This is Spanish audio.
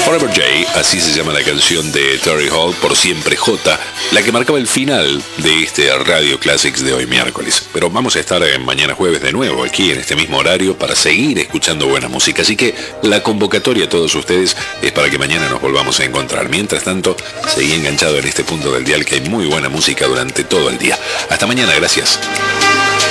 Forever J, así se llama la canción de Terry Hall, por siempre J, la que marcaba el final de este Radio Classics de hoy miércoles. Pero vamos a estar mañana jueves de nuevo aquí en este mismo horario para seguir escuchando buena música. Así que la convocatoria a todos ustedes es para que mañana nos volvamos a encontrar. Mientras tanto, seguí enganchado en este punto del dial que hay muy buena música durante todo el día. Hasta mañana, gracias.